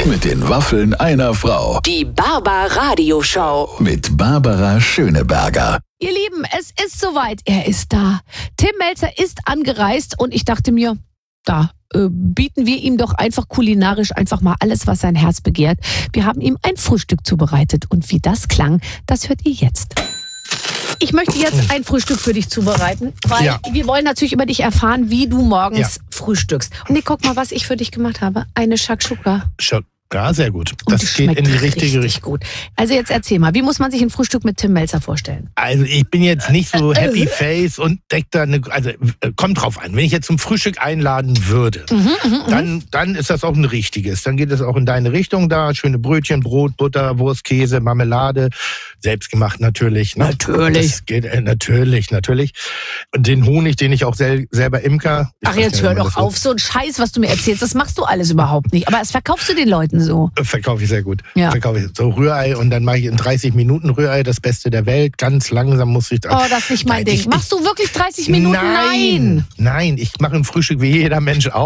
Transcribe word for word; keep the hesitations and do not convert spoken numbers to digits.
Mit den Waffeln einer Frau. Die Barbara-Radio-Show. Mit Barbara Schöneberger. Ihr Lieben, es ist soweit. Er ist da. Tim Melzer ist angereist und ich dachte mir, da äh, bieten wir ihm doch einfach kulinarisch einfach mal alles, was sein Herz begehrt. Wir haben ihm ein Frühstück zubereitet und wie das klang, das hört ihr jetzt. Ich möchte jetzt ein Frühstück für dich zubereiten, weil Ja. wir wollen natürlich über dich erfahren, wie du morgens Ja. frühstückst. Und nee, guck mal, was ich für dich gemacht habe. Eine Shakshuka. Schon. Ja, sehr gut. Und Das die geht schmeckt in die richtige richtig Richtung. gut. Also jetzt erzähl mal, wie muss man sich ein Frühstück mit Tim Melzer vorstellen? Also ich bin jetzt nicht so happy face und deck da eine, also äh, kommt drauf an. Wenn ich jetzt zum Frühstück einladen würde, dann, dann ist das auch ein richtiges. Dann geht es auch in deine Richtung da. Schöne Brötchen, Brot, Butter, Wurst, Käse, Marmelade. Selbstgemacht natürlich. Ne? Natürlich. Das geht, äh, natürlich, natürlich. Und den Honig, den ich auch sel selber imker. Ich Ach, weiß jetzt nicht, hör wie man doch das auf, so ein Scheiß, was du mir erzählst, das machst du alles überhaupt nicht. Aber das verkaufst du den Leuten so. Verkaufe ich sehr gut. Ja. Verkaufe ich so Rührei und dann mache ich in dreißig Minuten Rührei, das Beste der Welt. Ganz langsam muss ich da. Oh, das ist nicht mein Nein, Ding. ich- Machst du wirklich dreißig Minuten? Nein, nein, ich mache ein Frühstück wie jeder Mensch auch.